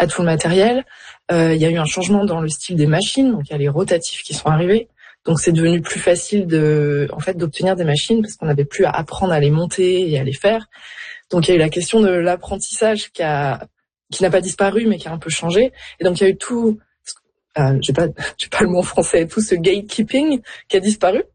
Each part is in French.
à tout le matériel. Il y a eu un changement dans le style des machines, donc il y a les rotatifs qui sont arrivés. Donc c'est devenu plus facile d'obtenir des machines parce qu'on n'avait plus à apprendre à les monter et à les faire. Donc il y a eu la question de l'apprentissage qui n'a pas disparu mais qui a un peu changé. Et donc il y a eu tout, j'ai pas le mot en français, tout ce gatekeeping qui a disparu.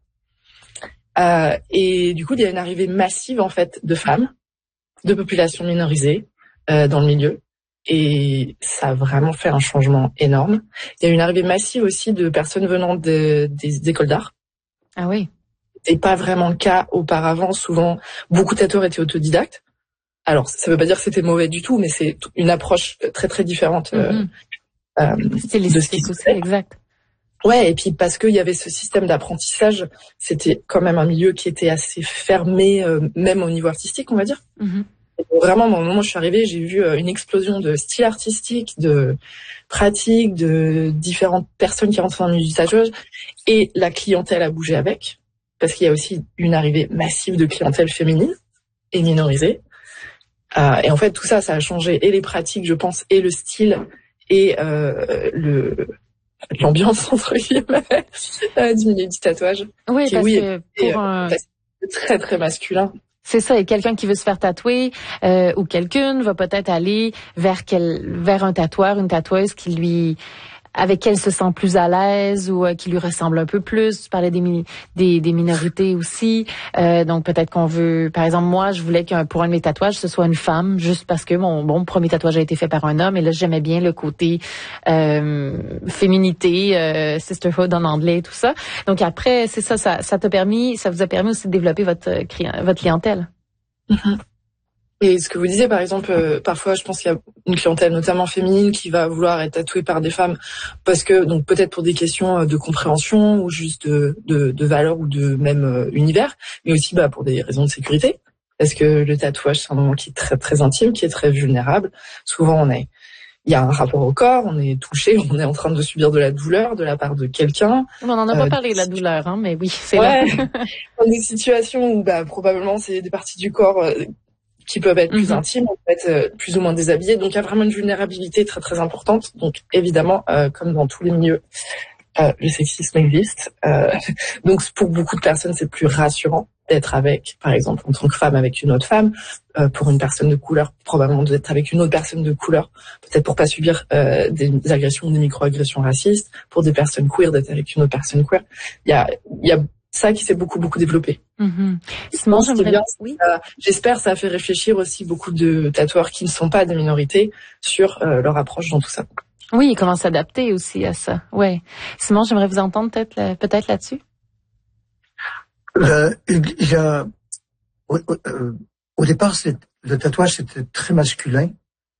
Et du coup il y a une arrivée massive en fait de femmes, de populations minorisées dans le milieu. Et ça a vraiment fait un changement énorme. Il y a eu une arrivée massive aussi de personnes venant des écoles d'art. Ah oui. C'est pas vraiment le cas auparavant. Souvent, beaucoup de tatoueurs étaient autodidactes. Alors, ça veut pas dire que c'était mauvais du tout, mais c'est une approche très très différente. C'est l'esthétique aussi, exact. Ouais, et puis parce qu'il y avait ce système d'apprentissage, c'était quand même un milieu qui était assez fermé, même au niveau artistique, on va dire. Vraiment, au moment où je suis arrivée, j'ai vu une explosion de styles artistiques, de pratiques, de différentes personnes qui rentrent dans le milieu du tatouage. Et la clientèle a bougé avec, parce qu'il y a aussi une arrivée massive de clientèle féminine et minorisée. Et en fait, tout ça, ça a changé et les pratiques, je pense, et le style, et l'ambiance, entre guillemets, du milieu du tatouage. Oui, parce que c'est très, très masculin. C'est ça, et quelqu'un qui veut se faire tatouer ou quelqu'une va peut-être aller vers un tatoueur, une tatoueuse avec qui elle se sent plus à l'aise ou qui lui ressemble un peu plus. Tu parlais des minorités aussi. Donc peut-être qu'on veut, par exemple, moi, je voulais que pour un de mes tatouages, ce soit une femme, juste parce que mon premier tatouage a été fait par un homme. Et là, j'aimais bien le côté féminité, sisterhood en anglais, tout ça. Donc après, c'est ça vous a permis aussi de développer votre clientèle. Et ce que vous disiez, par exemple, parfois, je pense qu'il y a une clientèle notamment féminine qui va vouloir être tatouée par des femmes parce que, donc peut-être pour des questions de compréhension ou juste de valeur ou de même univers, mais aussi pour des raisons de sécurité. Parce que le tatouage, c'est un moment qui est très très intime, qui est très vulnérable. Souvent, il y a un rapport au corps, on est touché, on est en train de subir de la douleur de la part de quelqu'un. On n'en a pas parlé de la douleur, mais oui, c'est là. Dans des situations où probablement c'est des parties du corps qui peuvent être plus intimes, en fait, plus ou moins déshabillées. Donc il y a vraiment une vulnérabilité très très importante. Donc évidemment, comme dans tous les milieux, le sexisme existe. Donc pour beaucoup de personnes, c'est plus rassurant d'être avec, par exemple, en tant que femme avec une autre femme. Pour une personne de couleur, probablement d'être avec une autre personne de couleur, peut-être pour pas subir des agressions ou des micro-agressions racistes. Pour des personnes queer, d'être avec une autre personne queer. Il y a ça qui s'est beaucoup développé. Simon, j'espère ça a fait réfléchir aussi beaucoup de tatoueurs qui ne sont pas des minorités sur leur approche dans tout ça. Oui, comment s'adapter aussi à ça. Ouais. Simon, j'aimerais vous entendre peut-être là-dessus. Au départ, le tatouage c'était très masculin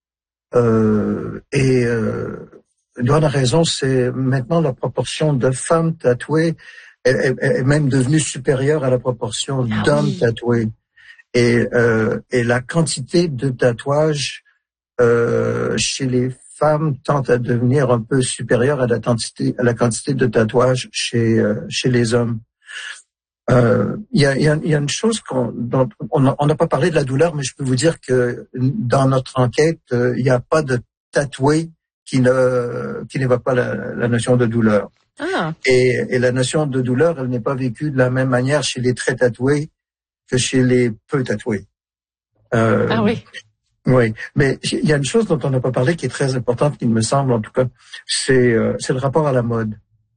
et Johan a raison, c'est maintenant la proportion de femmes tatouées est même devenue supérieure à la proportion d'hommes tatoués. Et la quantité de tatouages chez les femmes tend à devenir un peu supérieure à la quantité de tatouages chez les hommes. Il y a une chose dont on n'a pas parlé de la douleur, mais je peux vous dire que dans notre enquête, il n'y a pas de tatoué qui n'évoque pas la notion de douleur. Et la notion de douleur, elle n'est pas vécue de la même manière chez les très tatoués que chez les peu tatoués. Oui. Oui, mais il y a une chose dont on n'a pas parlé qui est très importante, qui me semble en tout cas, c'est le rapport à la mode.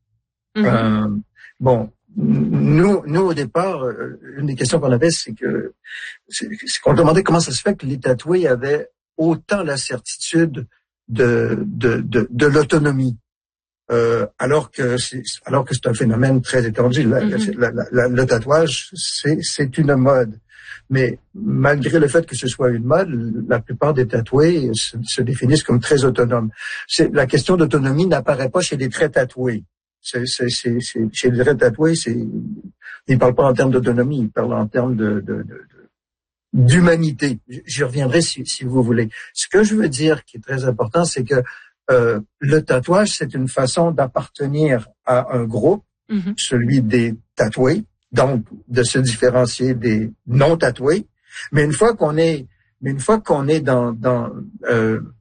Nous au départ, une des questions qu'on avait, c'est qu'on demandait comment ça se fait que les tatoués avaient autant la certitude de l'autonomie. Alors que c'est un phénomène très étendu. Le tatouage, c'est une mode. Mais malgré le fait que ce soit une mode, la plupart des tatoués se définissent comme très autonomes. La question d'autonomie n'apparaît pas chez les très tatoués. Chez les très tatoués, ils parlent pas en termes d'autonomie, ils parlent en termes d'humanité. J'y reviendrai si vous voulez. Ce que je veux dire qui est très important, c'est que le tatouage, c'est une façon d'appartenir à un groupe, celui des tatoués, donc de se différencier des non tatoués. Mais une fois qu'on est dans